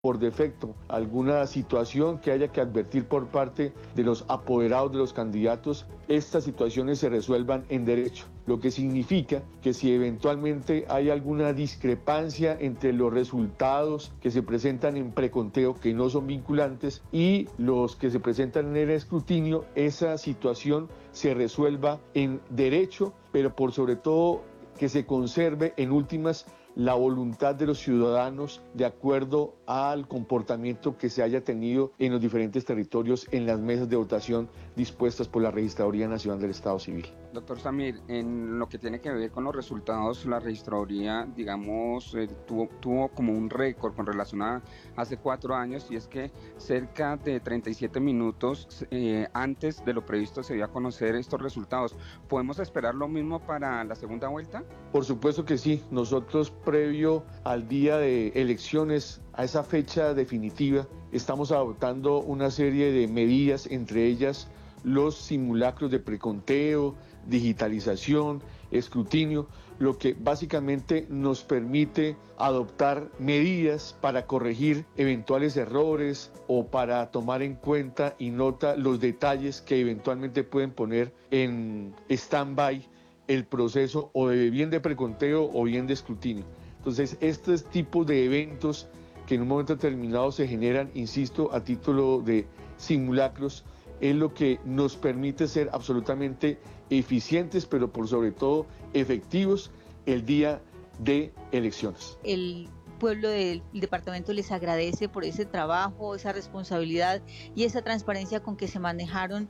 por defecto alguna situación que haya que advertir por parte de los apoderados de los candidatos, estas situaciones se resuelvan en derecho, lo que significa que si eventualmente hay alguna discrepancia entre los resultados que se presentan en preconteo, que no son vinculantes, y los que se presentan en el escrutinio, esa situación se resuelva en derecho, pero por sobre todo que se conserve en últimas la voluntad de los ciudadanos de acuerdo al comportamiento que se haya tenido en los diferentes territorios en las mesas de votación dispuestas por la Registraduría Nacional del Estado Civil. Doctor Samir, en lo que tiene que ver con los resultados, la registraduría, digamos, tuvo como un récord con relación a hace 4 años, y es que cerca de 37 minutos antes de lo previsto se dio a conocer estos resultados. ¿Podemos esperar lo mismo para la segunda vuelta? Por supuesto que sí. Nosotros, previo al día de elecciones, a esa fecha definitiva, estamos adoptando una serie de medidas, entre ellas los simulacros de preconteo, digitalización, escrutinio, lo que básicamente nos permite adoptar medidas para corregir eventuales errores o para tomar en cuenta y nota los detalles que eventualmente pueden poner en stand-by el proceso o de bien de preconteo o bien de escrutinio. Entonces, estos tipos de eventos que en un momento determinado se generan, insisto, a título de simulacros, es lo que nos permite ser absolutamente eficientes, pero por sobre todo efectivos el día de elecciones. El pueblo del departamento les agradece por ese trabajo, esa responsabilidad y esa transparencia con que se manejaron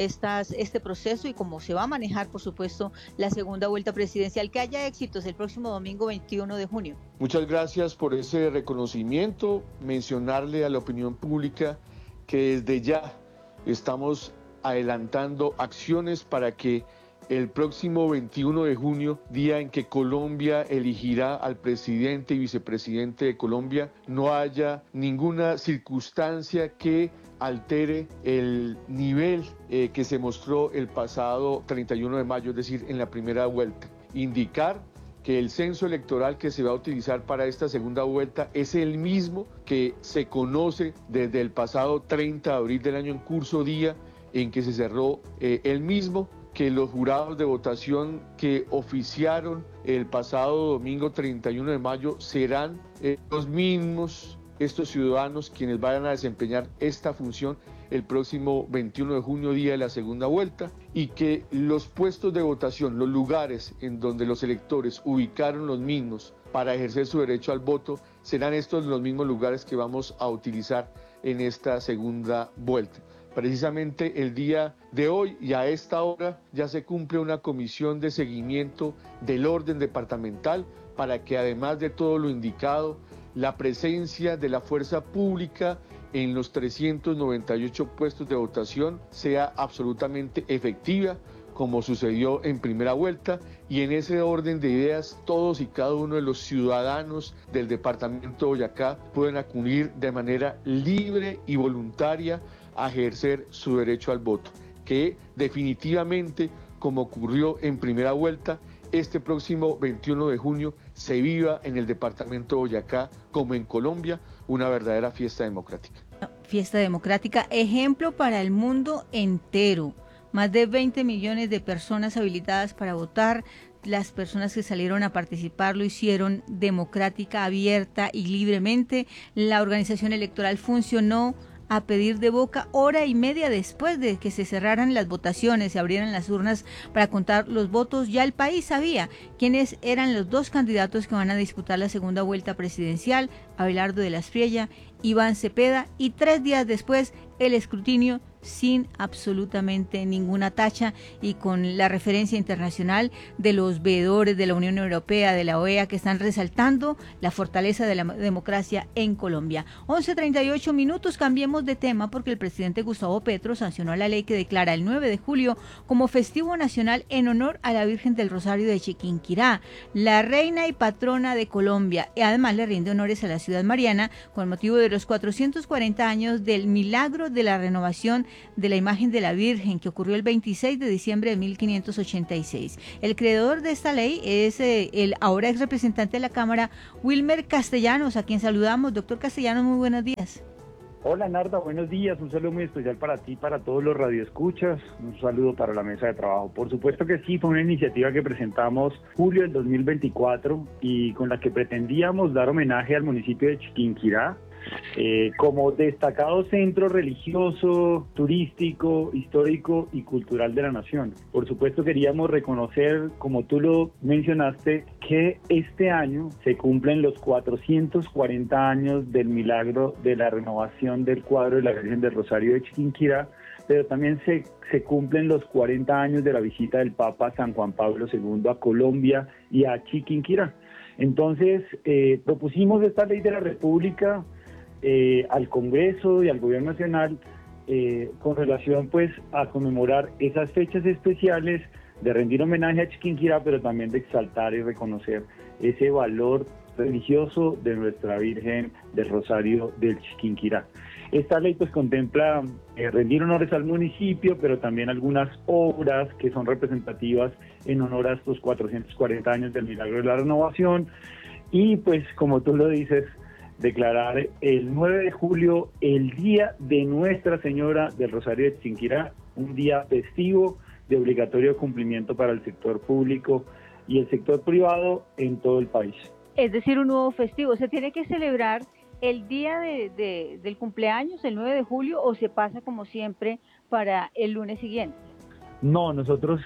este proceso y cómo se va a manejar, por supuesto, la segunda vuelta presidencial. Que haya éxitos el próximo domingo 21 de junio. Muchas gracias por ese reconocimiento. Mencionarle a la opinión pública que desde ya estamos adelantando acciones para que el próximo 21 de junio, día en que Colombia elegirá al presidente y vicepresidente de Colombia, no haya ninguna circunstancia que altere el nivel que se mostró el pasado 31 de mayo, es decir, en la primera vuelta. Indicar que el censo electoral que se va a utilizar para esta segunda vuelta es el mismo que se conoce desde el pasado 30 de abril del año en curso, día en que se cerró el mismo, que los jurados de votación que oficiaron el pasado domingo 31 de mayo serán los mismos, estos ciudadanos quienes vayan a desempeñar esta función el próximo 21 de junio, día de la segunda vuelta, y que los puestos de votación, los lugares en donde los electores ubicaron los mismos para ejercer su derecho al voto, serán estos los mismos lugares que vamos a utilizar en esta segunda vuelta. Precisamente el día de hoy y a esta hora ya se cumple una comisión de seguimiento del orden departamental para que, además de todo lo indicado, la presencia de la fuerza pública en los 398 puestos de votación sea absolutamente efectiva, como sucedió en primera vuelta, y en ese orden de ideas todos y cada uno de los ciudadanos del departamento de Boyacá pueden acudir de manera libre y voluntaria a ejercer su derecho al voto, que definitivamente, como ocurrió en primera vuelta, este próximo 21 de junio se viva en el departamento de Boyacá, como en Colombia, una verdadera fiesta democrática. Fiesta democrática, ejemplo para el mundo entero. Más de 20 millones de personas habilitadas para votar. Las personas que salieron a participar lo hicieron democrática, abierta y libremente. La organización electoral funcionó a pedir de boca hora y media después de que se cerraran las votaciones, se abrieran las urnas para contar los votos. Ya el país sabía quiénes eran los dos candidatos que van a disputar la segunda vuelta presidencial, Abelardo de la Espriella, Iván Cepeda, y 3 días después el escrutinio sin absolutamente ninguna tacha y con la referencia internacional de los veedores de la Unión Europea, de la OEA, que están resaltando la fortaleza de la democracia en Colombia. 11:38 minutos, cambiemos de tema porque el presidente Gustavo Petro sancionó la ley que declara el 9 de julio como festivo nacional en honor a la Virgen del Rosario de Chiquinquirá, la reina y patrona de Colombia, y además le rinde honores a la ciudad mariana con motivo de los 440 años del milagro de la renovación de la imagen de la Virgen que ocurrió el 26 de diciembre de 1586. El creador de esta ley es el ahora ex representante de la Cámara, Wilmer Castellanos, a quien saludamos. Doctor Castellanos, muy buenos días. Hola Narda, buenos días, un saludo muy especial para ti, para todos los radioescuchas, un saludo para la mesa de trabajo. Por supuesto que sí, fue una iniciativa que presentamos julio del 2024 y con la que pretendíamos dar homenaje al municipio de Chiquinquirá como destacado centro religioso, turístico, histórico y cultural de la nación. Por supuesto queríamos reconocer, como tú lo mencionaste, que este año se cumplen los 440 años del milagro de la renovación del cuadro de la Virgen del Rosario de Chiquinquirá, pero también se cumplen los 40 años de la visita del Papa San Juan Pablo II a Colombia y a Chiquinquirá. Entonces, propusimos esta ley de la República al Congreso y al Gobierno Nacional con relación pues a conmemorar esas fechas especiales, de rendir homenaje a Chiquinquirá, pero también de exaltar y reconocer ese valor religioso de nuestra Virgen del Rosario del Chiquinquirá. Esta ley pues contempla rendir honores al municipio, pero también algunas obras que son representativas en honor a estos 440 años del milagro de la renovación y pues como tú lo dices, declarar el 9 de julio el Día de Nuestra Señora del Rosario de Chiquinquirá, un día festivo de obligatorio cumplimiento para el sector público y el sector privado en todo el país. Es decir, un nuevo festivo. ¿Se tiene que celebrar el día del cumpleaños, el 9 de julio, o se pasa como siempre para el lunes siguiente? No, nosotros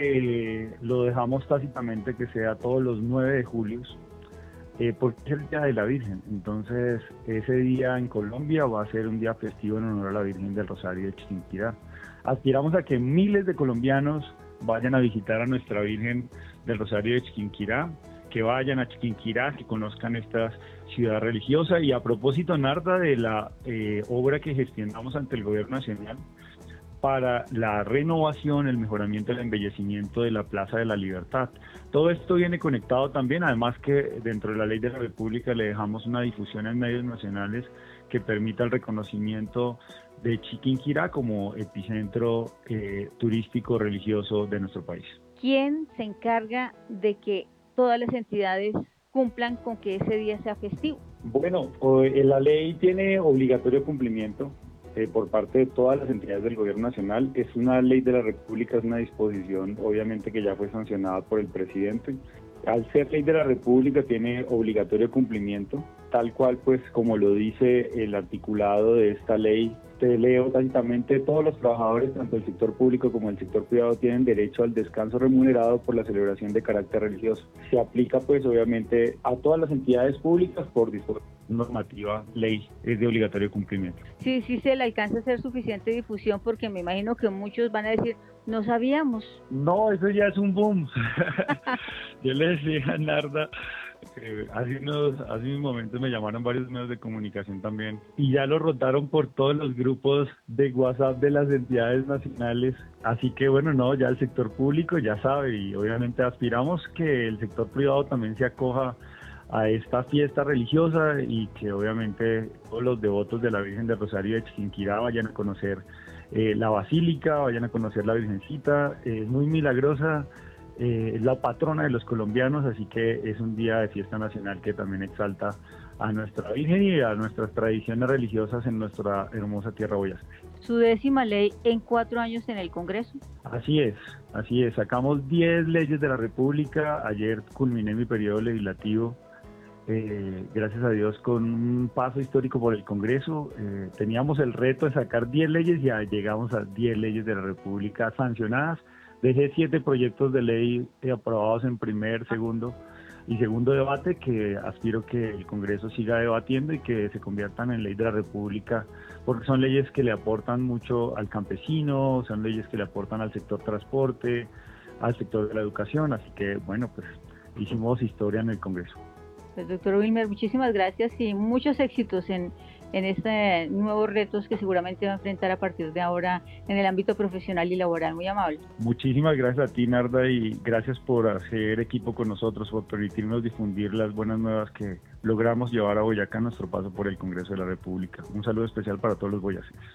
lo dejamos tácitamente que sea todos los 9 de julio. Porque es el Día de la Virgen, entonces ese día en Colombia va a ser un día festivo en honor a la Virgen del Rosario de Chiquinquirá. Aspiramos a que miles de colombianos vayan a visitar a nuestra Virgen del Rosario de Chiquinquirá, que vayan a Chiquinquirá, que conozcan esta ciudad religiosa. Y a propósito, Narda, de la obra que gestionamos ante el Gobierno Nacional para la renovación, el mejoramiento, el embellecimiento de la Plaza de la Libertad. Todo esto viene conectado también, además que dentro de la Ley de la República le dejamos una difusión en medios nacionales que permita el reconocimiento de Chiquinquirá como epicentro turístico religioso de nuestro país. ¿Quién se encarga de que todas las entidades cumplan con que ese día sea festivo? Bueno, la ley tiene obligatorio cumplimiento por parte de todas las entidades del Gobierno Nacional. Es una ley de la República, es una disposición obviamente que ya fue sancionada por el presidente. Al ser ley de la República tiene obligatorio cumplimiento, tal cual pues como lo dice el articulado de esta ley. Te leo tácitamente: todos los trabajadores, tanto del sector público como del sector privado, tienen derecho al descanso remunerado por la celebración de carácter religioso. Se aplica pues obviamente a todas las entidades públicas por normativa, ley, es de obligatorio cumplimiento. Sí, se le alcanza a hacer suficiente difusión, porque me imagino que muchos van a decir, no sabíamos. No, eso ya es un boom. Yo le decía a Narda, hace unos momentos me llamaron varios medios de comunicación también y ya lo rotaron por todos los grupos de WhatsApp de las entidades nacionales, así que bueno, no, ya el sector público ya sabe y obviamente aspiramos que el sector privado también se acoja a esta fiesta religiosa y que obviamente todos los devotos de la Virgen del Rosario de Chiquinquirá vayan a conocer la basílica, vayan a conocer la Virgencita, es muy milagrosa. Es la patrona de los colombianos, así que es un día de fiesta nacional que también exalta a nuestra Virgen y a nuestras tradiciones religiosas en nuestra hermosa tierra boyacá. Su 10ª ley en 4 años en el Congreso. Así es, sacamos 10 leyes de la República, ayer culminé mi periodo legislativo, gracias a Dios con un paso histórico por el Congreso. Teníamos el reto de sacar 10 leyes y ya llegamos a 10 leyes de la República sancionadas. Dejé 7 proyectos de ley aprobados en primer, segundo debate, que aspiro que el Congreso siga debatiendo y que se conviertan en ley de la República, porque son leyes que le aportan mucho al campesino, son leyes que le aportan al sector transporte, al sector de la educación, así que bueno, pues hicimos historia en el Congreso. Pues doctor Wilmer, muchísimas gracias y muchos éxitos en estos nuevos retos que seguramente va a enfrentar a partir de ahora en el ámbito profesional y laboral. Muy amable. Muchísimas gracias a ti, Narda, y gracias por hacer equipo con nosotros, por permitirnos difundir las buenas nuevas que logramos llevar a Boyacá en nuestro paso por el Congreso de la República. Un saludo especial para todos los boyacenses.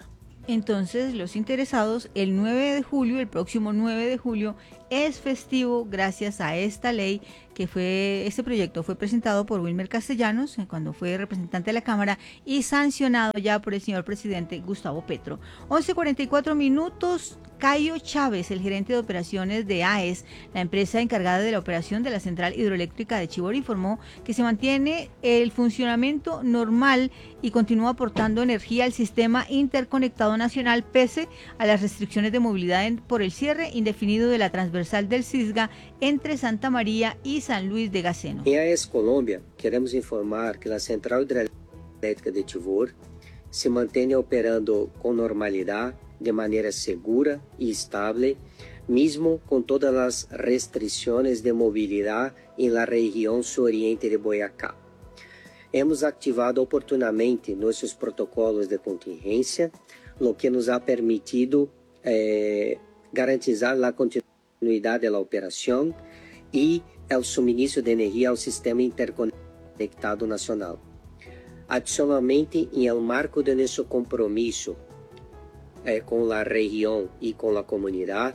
Entonces, los interesados, el 9 de julio, el próximo 9 de julio, es festivo gracias a esta ley este proyecto fue presentado por Wilmer Castellanos cuando fue representante de la Cámara y sancionado ya por el señor presidente Gustavo Petro. 11:44 minutos. Cayo Chávez, el gerente de operaciones de AES, la empresa encargada de la operación de la central hidroeléctrica de Chivor, informó que se mantiene el funcionamiento normal y continúa aportando energía al sistema interconectado nacional pese a las restricciones de movilidad por el cierre indefinido de la transversal del Cisga entre Santa María y San Luis de Gaceno. En AES Colombia, queremos informar que la central hidroeléctrica de Chivor se mantiene operando con normalidad, de manera segura y estable, mismo con todas las restricciones de movilidad en la región suroriente de Boyacá. Hemos activado oportunamente nuestros protocolos de contingencia, lo que nos ha permitido garantizar la continuidad de la operación y el suministro de energía al sistema interconectado nacional. Adicionalmente, en el marco de nuestro compromiso con la región y con la comunidad,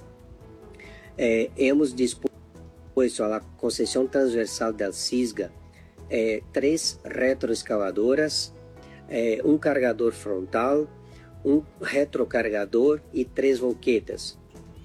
hemos dispuesto a la concesión transversal del Cisga 3 retroexcavadoras, un cargador frontal, un retrocargador y 3 volquetas.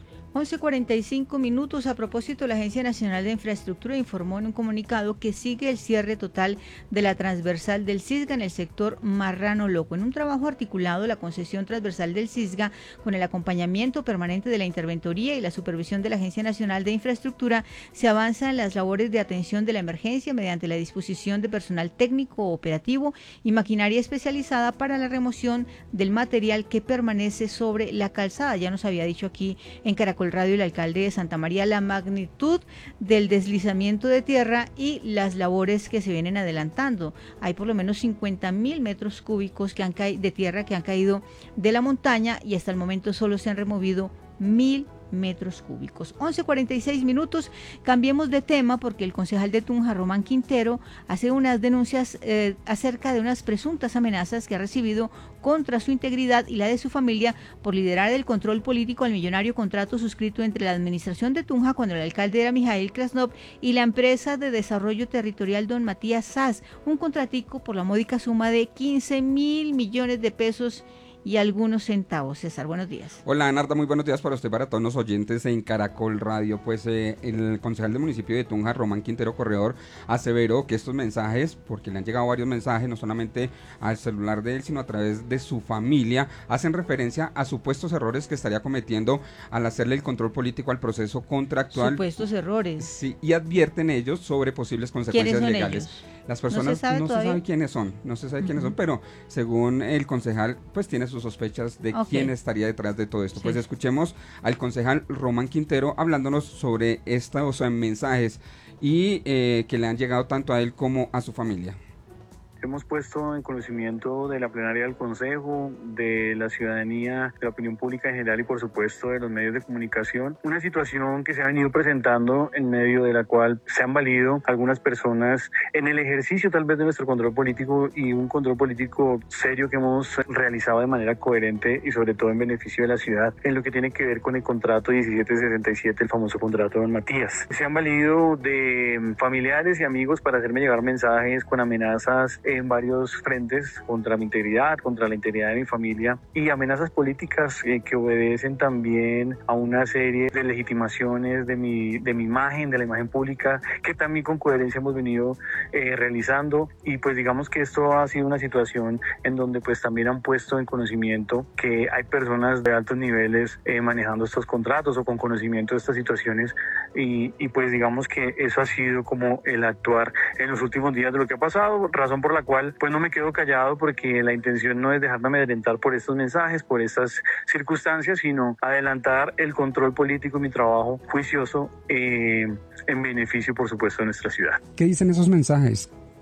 11:45 minutos. A propósito, la Agencia Nacional de Infraestructura informó en un comunicado que sigue el cierre total de la transversal del Cisga en el sector Marrano Loco. En un trabajo articulado, la concesión transversal del Cisga, con el acompañamiento permanente de la Interventoría y la supervisión de la Agencia Nacional de Infraestructura, se avanza en las labores de atención de la emergencia mediante la disposición de personal técnico operativo y maquinaria especializada para la remoción del material que permanece sobre la calzada. Ya nos había dicho aquí en Caracol Radio el alcalde de Santa María la magnitud del deslizamiento de tierra y las labores que se vienen adelantando. Hay por lo menos 50.000 metros cúbicos de tierra que han caído de la montaña y hasta el momento solo se han removido 1.000 metros cúbicos. 11:46 minutos. Cambiemos de tema porque el concejal de Tunja, Román Quintero, hace unas denuncias acerca de unas presuntas amenazas que ha recibido contra su integridad y la de su familia por liderar el control político al millonario contrato suscrito entre la administración de Tunja, cuando el alcalde era Mijail Krasnov, y la empresa de desarrollo territorial Don Matías Sass, un contratico por la módica suma de 15.000 millones de pesos y algunos centavos. César, buenos días. Hola, Narda, muy buenos días para usted, para todos los oyentes en Caracol Radio. Pues el concejal del municipio de Tunja, Román Quintero Corredor, aseveró que estos mensajes, porque le han llegado varios mensajes, no solamente al celular de él, sino a través de su familia, hacen referencia a supuestos errores que estaría cometiendo al hacerle el control político al proceso contractual. Supuestos errores. Sí, y advierten ellos sobre posibles consecuencias legales. Ellos? Las personas no se sabe quiénes son, pero según el concejal, pues tiene sus sospechas de quién estaría detrás de todo esto. Sí. Pues escuchemos al concejal Román Quintero hablándonos sobre estos mensajes y que le han llegado tanto a él como a su familia. Hemos puesto en conocimiento de la plenaria del Consejo, de la ciudadanía, de la opinión pública en general y por supuesto de los medios de comunicación, una situación que se ha venido presentando en medio de la cual se han valido algunas personas en el ejercicio tal vez de nuestro control político y un control político serio que hemos realizado de manera coherente y sobre todo en beneficio de la ciudad en lo que tiene que ver con el contrato 1767, el famoso contrato de Don Matías. Se han valido de familiares y amigos para hacerme llegar mensajes con amenazas en varios frentes contra mi integridad, contra la integridad de mi familia y amenazas políticas que obedecen también a una serie de legitimaciones de mi imagen, de la imagen pública, que también con coherencia hemos venido realizando. Y pues digamos que esto ha sido una situación en donde pues también han puesto en conocimiento que hay personas de altos niveles manejando estos contratos o con conocimiento de estas situaciones y pues digamos que eso ha sido como el actuar en los últimos días de lo que ha pasado, razón por la cual pues no me quedo callado, porque la intención no es dejarme amedrentar por estos mensajes, por estas circunstancias, sino adelantar el control político y mi trabajo juicioso en beneficio, por supuesto, de nuestra ciudad. ¿Qué dicen esos mensajes?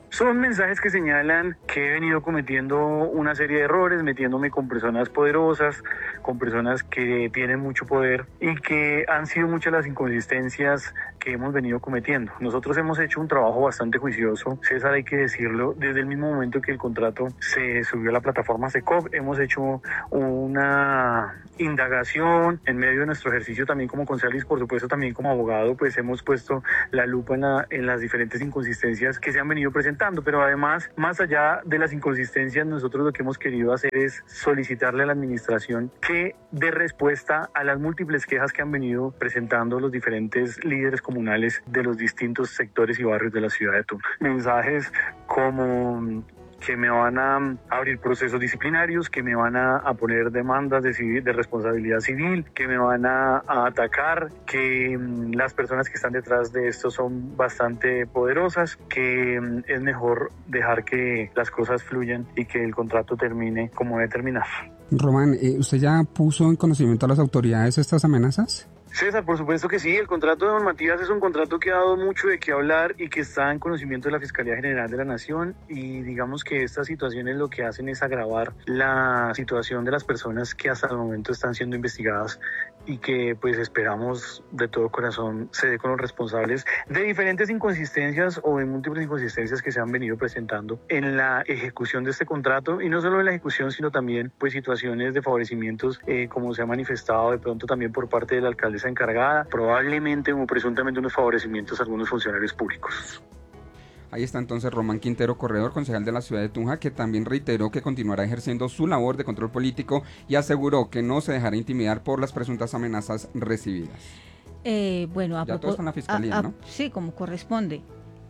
Son mensajes que señalan que he venido cometiendo una serie de errores, metiéndome con personas poderosas, con personas que tienen mucho poder y que han sido muchas las inconsistencias que hemos venido cometiendo. Nosotros hemos hecho un trabajo bastante juicioso, César, hay que decirlo, desde el mismo momento que el contrato se subió a la plataforma SECOP, hemos hecho una indagación en medio de nuestro ejercicio también como concejal y por supuesto también como abogado, pues hemos puesto la lupa en las diferentes inconsistencias que se han venido presentando, pero además, más allá de las inconsistencias, nosotros lo que hemos querido hacer es solicitarle a la administración que dé respuesta a las múltiples quejas que han venido presentando los diferentes líderes comunales de los distintos sectores y barrios de la ciudad de Tunja. Mensajes como que me van a abrir procesos disciplinarios, que me van a poner demandas de responsabilidad civil, que me van a atacar, que las personas que están detrás de esto son bastante poderosas, que es mejor dejar que las cosas fluyan y que el contrato termine como debe terminar. Román, ¿usted ya puso en conocimiento a las autoridades estas amenazas? César, por supuesto que sí. El contrato de don Matías es un contrato que ha dado mucho de qué hablar y que está en conocimiento de la Fiscalía General de la Nación, y digamos que estas situaciones lo que hacen es agravar la situación de las personas que hasta el momento están siendo investigadas y que pues esperamos de todo corazón se dé con los responsables de diferentes inconsistencias o de múltiples inconsistencias que se han venido presentando en la ejecución de este contrato, y no solo en la ejecución sino también pues situaciones de favorecimientos como se ha manifestado de pronto también por parte de la alcaldesa encargada, probablemente o presuntamente unos favorecimientos a algunos funcionarios públicos. Ahí está entonces Román Quintero Corredor, concejal de la ciudad de Tunja, que también reiteró que continuará ejerciendo su labor de control político y aseguró que no se dejará intimidar por las presuntas amenazas recibidas. Bueno, ya todo está en la fiscalía, ¿no? Sí, como corresponde.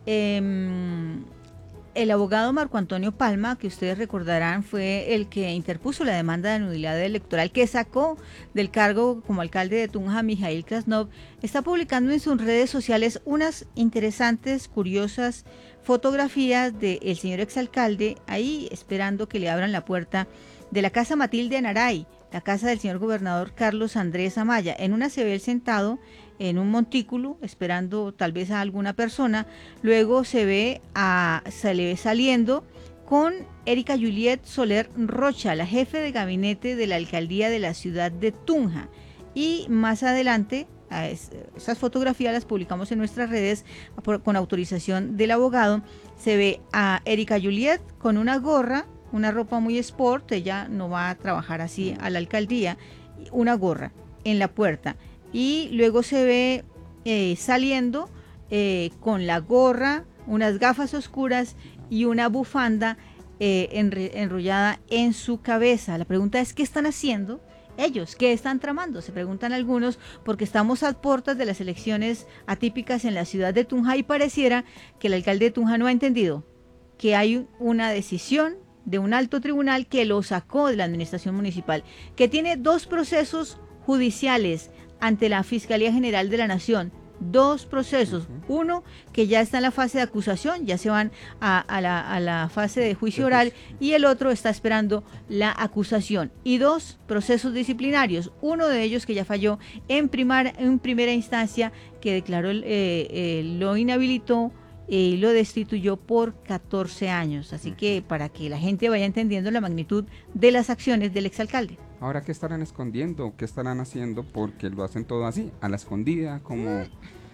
El abogado Marco Antonio Palma, que ustedes recordarán, fue el que interpuso la demanda de nulidad electoral que sacó del cargo como alcalde de Tunja a Mijail Krasnov, está publicando en sus redes sociales unas interesantes, curiosas fotografías del señor exalcalde ahí esperando que le abran la puerta de la casa Matilde Anaray, la casa del señor gobernador Carlos Andrés Amaya. En una se ve él sentado en un montículo esperando tal vez a alguna persona, luego se le ve saliendo con Erika Juliet Soler Rocha, la jefe de gabinete de la alcaldía de la ciudad de Tunja, y más adelante esas fotografías las publicamos en nuestras redes con autorización del abogado. Se ve a Erika Juliet con una gorra, una ropa muy sport, ella no va a trabajar así a la alcaldía, una gorra en la puerta, y luego se ve saliendo con la gorra, unas gafas oscuras y una bufanda enrollada en su cabeza. La pregunta es, ¿qué están haciendo ellos? ¿Qué están tramando? Se preguntan algunos, porque estamos a puertas de las elecciones atípicas en la ciudad de Tunja y pareciera que el alcalde de Tunja no ha entendido que hay una decisión de un alto tribunal que lo sacó de la administración municipal, que tiene 2 procesos judiciales ante la Fiscalía General de la Nación, 2 procesos, uno que ya está en la fase de acusación, ya se van a la fase de juicio oral, y el otro está esperando la acusación, y 2 procesos disciplinarios, uno de ellos que ya falló en primera instancia, que declaró lo inhabilitó y lo destituyó por 14 años. Así que para que la gente vaya entendiendo la magnitud de las acciones del exalcalde. Ahora, ¿qué estarán escondiendo? ¿Qué estarán haciendo? Porque lo hacen todo así, a la escondida, como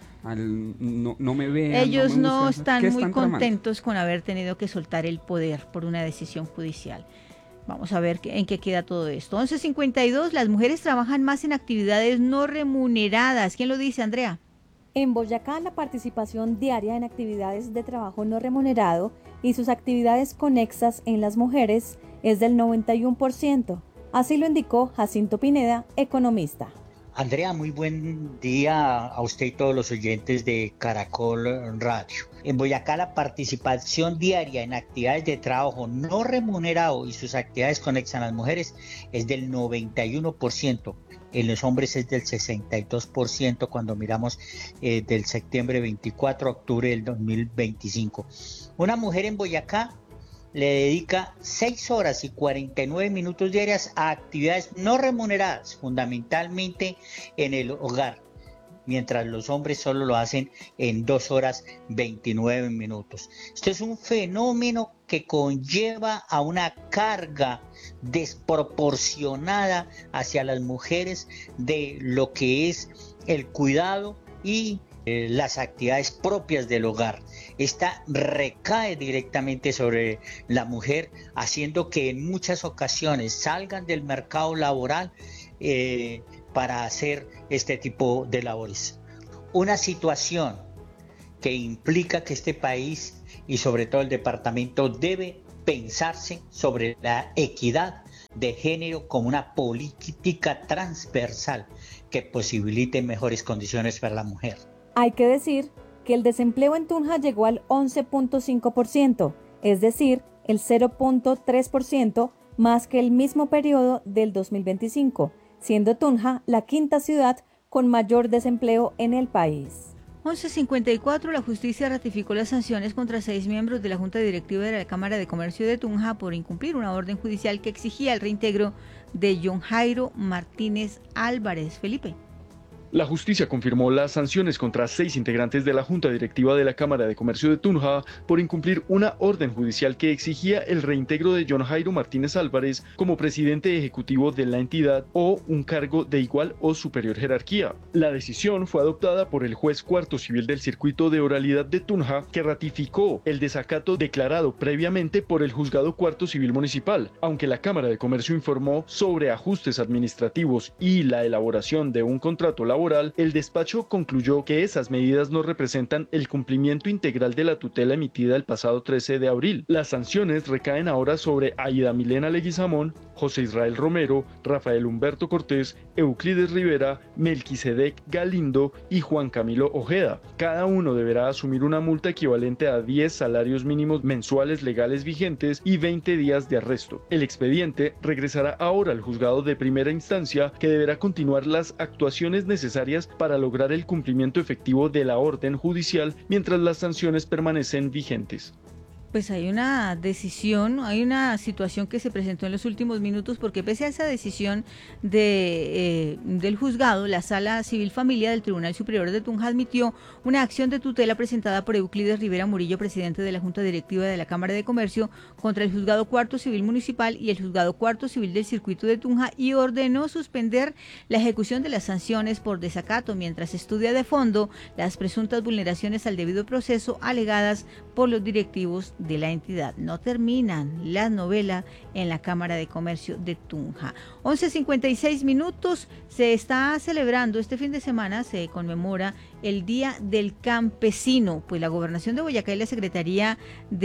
no me vean. Ellos no están muy tramando? contentos con haber tenido que soltar el poder por una decisión judicial. Vamos a ver en qué queda todo esto. 11:52, las mujeres trabajan más en actividades no remuneradas. ¿Quién lo dice, Andrea? En Boyacá, la participación diaria en actividades de trabajo no remunerado y sus actividades conexas en las mujeres es del 91%. Así lo indicó Jacinto Pineda, economista. Andrea, muy buen día a usted y todos los oyentes de Caracol Radio. En Boyacá, la participación diaria en actividades de trabajo no remunerado y sus actividades conexas a las mujeres es del 91%. En los hombres es del 62% cuando miramos del septiembre 24 a octubre del 2025. Una mujer en Boyacá le dedica 6 horas y 49 minutos diarias a actividades no remuneradas, fundamentalmente en el hogar. mientras los hombres solo lo hacen en 2 horas 29 minutos. Esto es un fenómeno que conlleva a una carga desproporcionada hacia las mujeres de lo que es el cuidado y las actividades propias del hogar. Esta recae directamente sobre la mujer, haciendo que en muchas ocasiones salgan del mercado laboral para hacer este tipo de labores. Una situación que implica que este país y sobre todo el departamento debe pensarse sobre la equidad de género como una política transversal que posibilite mejores condiciones para la mujer. Hay que decir que el desempleo en Tunja llegó al 11.5%, es decir, el 0.3% más que el mismo periodo del 2025, siendo Tunja la quinta ciudad con mayor desempleo en el país. 11:54, la justicia ratificó las sanciones contra 6 miembros de la Junta Directiva de la Cámara de Comercio de Tunja por incumplir una orden judicial que exigía el reintegro de John Jairo Martínez Álvarez. Felipe. La justicia confirmó las sanciones contra 6 integrantes de la Junta Directiva de la Cámara de Comercio de Tunja por incumplir una orden judicial que exigía el reintegro de John Jairo Martínez Álvarez como presidente ejecutivo de la entidad o un cargo de igual o superior jerarquía. La decisión fue adoptada por el juez cuarto civil del circuito de oralidad de Tunja, que ratificó el desacato declarado previamente por el juzgado cuarto civil municipal. Aunque la Cámara de Comercio informó sobre ajustes administrativos y la elaboración de un contrato laboral, el despacho concluyó que esas medidas no representan el cumplimiento integral de la tutela emitida el pasado 13 de abril. Las sanciones recaen ahora sobre Aida Milena Leguizamón, José Israel Romero, Rafael Humberto Cortés, Euclides Rivera, Melquisedec Galindo y Juan Camilo Ojeda. Cada uno deberá asumir una multa equivalente a 10 salarios mínimos mensuales legales vigentes y 20 días de arresto. El expediente regresará ahora al juzgado de primera instancia, que deberá continuar las actuaciones necesarias para lograr el cumplimiento efectivo de la orden judicial mientras las sanciones permanecen vigentes. Pues hay una decisión, hay una situación que se presentó en los últimos minutos, porque pese a esa decisión del juzgado, la Sala Civil Familia del Tribunal Superior de Tunja admitió una acción de tutela presentada por Euclides Rivera Murillo, presidente de la Junta Directiva de la Cámara de Comercio, contra el Juzgado Cuarto Civil Municipal y el Juzgado Cuarto Civil del Circuito de Tunja, y ordenó suspender la ejecución de las sanciones por desacato mientras estudia de fondo las presuntas vulneraciones al debido proceso alegadas por los directivos de la entidad. No terminan la novela en la Cámara de Comercio de Tunja. 11:56 minutos, se está celebrando este fin de semana, se conmemora el Día del Campesino. Pues la Gobernación de Boyacá y la Secretaría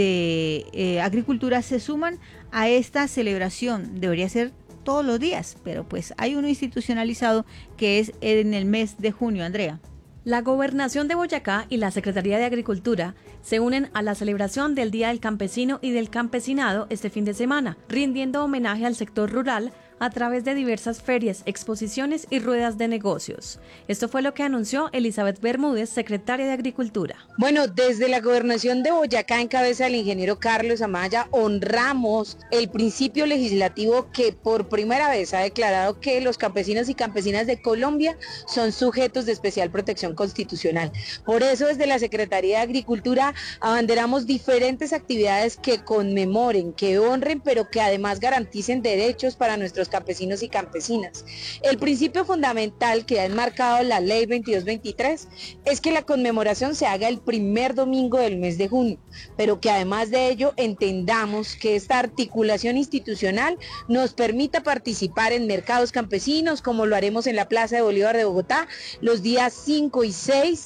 de Agricultura se suman a esta celebración. Debería ser todos los días, pero pues hay uno institucionalizado que es en el mes de junio. Andrea. La Gobernación de Boyacá y la Secretaría de Agricultura se unen a la celebración del Día del Campesino y del Campesinado este fin de semana, rindiendo homenaje al sector rural a través de diversas ferias, exposiciones y ruedas de negocios. Esto fue lo que anunció Elizabeth Bermúdez, secretaria de Agricultura. Bueno, desde la Gobernación de Boyacá, en cabeza del ingeniero Carlos Amaya, honramos el principio legislativo que por primera vez ha declarado que los campesinos y campesinas de Colombia son sujetos de especial protección constitucional. Por eso, desde la Secretaría de Agricultura abanderamos diferentes actividades que conmemoren, que honren, pero que además garanticen derechos para nuestros campesinos y campesinas. El principio fundamental que ha enmarcado la Ley 2223 es que la conmemoración se haga el primer domingo del mes de junio, pero que además de ello entendamos que esta articulación institucional nos permita participar en mercados campesinos, como lo haremos en la Plaza de Bolívar de Bogotá los días 5 y 6,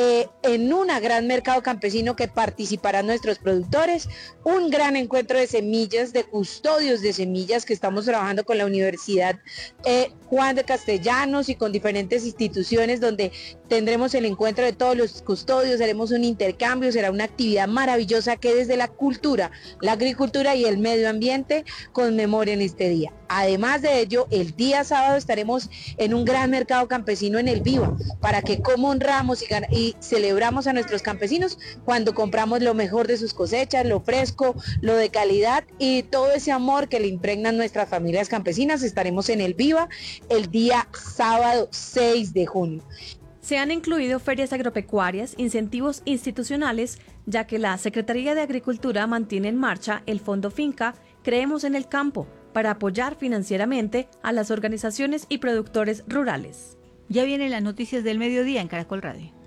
en un gran mercado campesino que participarán nuestros productores, un gran encuentro de semillas, de custodios de semillas que estamos trabajando con la Universidad Juan de Castellanos y con diferentes instituciones, donde tendremos el encuentro de todos los custodios, haremos un intercambio, será una actividad maravillosa que desde la cultura, la agricultura y el medio ambiente conmemoren este día. Además de ello, el día sábado estaremos en un gran mercado campesino en el Viva, para que como honramos y celebramos a nuestros campesinos cuando compramos lo mejor de sus cosechas, lo fresco, lo de calidad y todo ese amor que le impregnan nuestras familias campesinas. Estaremos en el Viva el día sábado 6 de junio. Se han incluido ferias agropecuarias, incentivos institucionales, ya que la Secretaría de Agricultura mantiene en marcha el Fondo Finca Creemos en el Campo para apoyar financieramente a las organizaciones y productores rurales. Ya vienen las noticias del mediodía en Caracol Radio.